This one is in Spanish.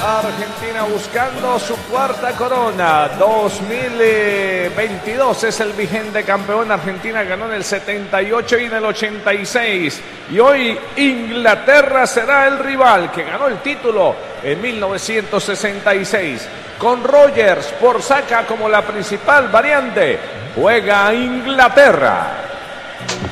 Argentina buscando su cuarta corona. 2022 es el vigente campeón. Argentina ganó en el 78 y en el 86. Y hoy Inglaterra será el rival que ganó el título en 1966. Con Rogers por saca como la principal variante, juega Inglaterra.